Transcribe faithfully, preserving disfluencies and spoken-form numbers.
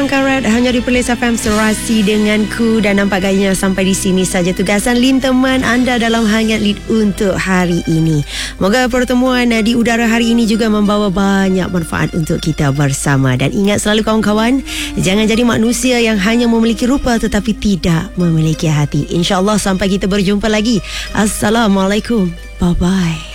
Ruang Karat hanya di Perlis F M Serasi denganku. Dan nampak gayanya sampai di sini saja tugasan Lin teman anda dalam Hangat Lead untuk hari ini. Moga pertemuan di udara hari ini juga membawa banyak manfaat untuk kita bersama. Dan ingat selalu kawan-kawan, jangan jadi manusia yang hanya memiliki rupa tetapi tidak memiliki hati. InsyaAllah sampai kita berjumpa lagi. Assalamualaikum. Bye-bye.